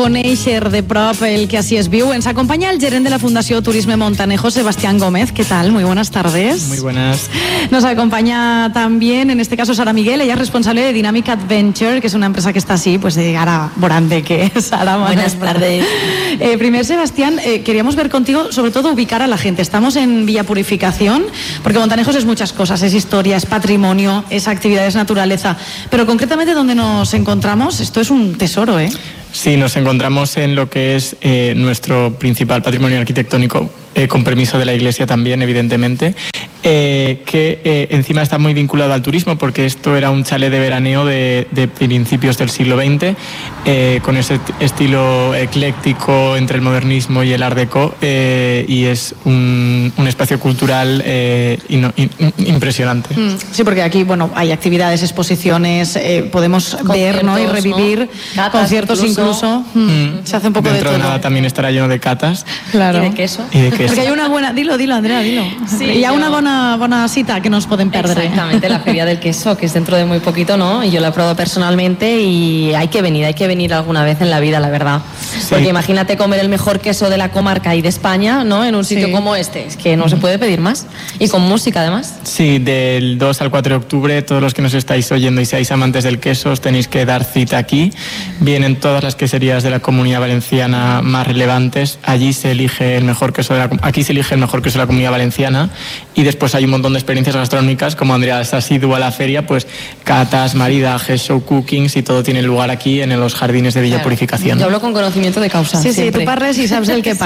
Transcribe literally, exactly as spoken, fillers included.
Conèixer de prop el que así es viu. Ens acompaña el gerente de la Fundació Turisme Montanejo, Sebastián Gómez. ¿Qué tal? Muy buenas tardes. Muy buenas. Nos acompaña también, en este caso, Sara Miguel. Ella es responsable de Dynamic Adventure, que es una empresa que está así, pues de ahora Borande, que es Sara. Buenas tardes. Eh, primer, Sebastián, eh, queríamos ver contigo, sobre todo, ubicar a la gente. Estamos en Villa Purificación, porque Montanejos es muchas cosas, es historia, es patrimonio, es actividad, es naturaleza. Pero concretamente, donde nos encontramos, esto es un tesoro, ¿eh? Sí, nos encontramos en lo que es eh, nuestro principal patrimonio arquitectónico, eh, con permiso de la Iglesia también, evidentemente, eh, que eh, encima está muy vinculado al turismo, porque esto era un chalet de veraneo de, de principios del siglo veinte, eh, con ese estilo ecléctico entre el modernismo y el art déco, eh, y es un, un espacio cultural eh, in, in, impresionante. Mm, sí, porque aquí, bueno, hay actividades, exposiciones, eh, podemos ver, ¿no?, y revivir, ¿no? Conciertos incluso. Incluso mm, se hace un poco Dentro de todo. de nada también estará lleno de catas. Claro. Y de queso. Y de queso. Porque hay una buena... Dilo, dilo, Andrea, dilo. Sí, hi ha yo... una bona, bona cita que no nos podem perdre. Exactamente, la Feria del Queso, que es dentro de muy poquito, ¿no? Y yo la he probado personalmente y hay que venir, hay que venir alguna vez en la vida, la verdad. Sí. Porque imagínate comer el mejor queso de la comarca y de España, ¿no? En un sitio sí. como este. Es que no se puede pedir más. Y con música, además. Sí, del dos al cuatro de octubre, todos los que nos estáis oyendo y seáis amantes del queso, os tenéis que dar cita aquí. Vienen todas las queserías de la Comunidad Valenciana más relevantes. Allí se elige el mejor queso de la, aquí se elige el mejor queso de la Comunidad Valenciana, y después hay un montón de experiencias gastronómicas, como Andrea es asidua a la feria, pues catas, maridajes, show cookings, y todo tiene lugar aquí en los jardines de Villa claro. Purificación. Yo hablo con conocimiento de causa. Sí, siempre. sí, tú parles y sabes el que pasa.